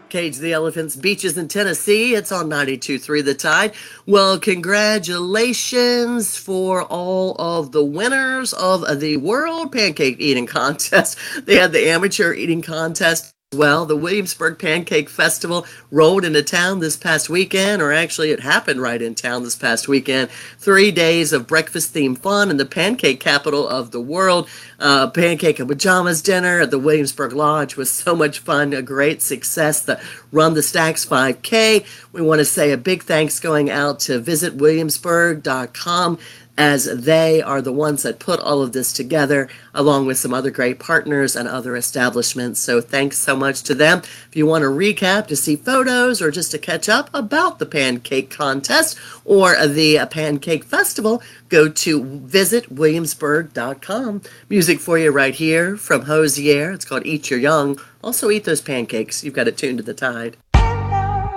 Cage the Elephants Beaches in Tennessee. It's on 92.3 The Tide. Well, congratulations for all of the winners of the World Pancake Eating Contest. They had the amateur eating contest as well. The Williamsburg Pancake Festival rolled into town this past weekend, or actually it happened right in town this past weekend. 3 days of breakfast-themed fun in the pancake capital of the world. Pancake and pajamas dinner at the Williamsburg Lodge was so much fun, a great success. The Run the Stacks 5K. We want to say a big thanks going out to visitwilliamsburg.com, as they are the ones that put all of this together, along with some other great partners and other establishments. So thanks so much to them. If you want to recap, to see photos, or just to catch up about the pancake contest or the pancake festival, go to visitwilliamsburg.com. Music for you right here from Hosier. It's called Eat Your Young. Also eat those pancakes. You've got it tuned to the Tide.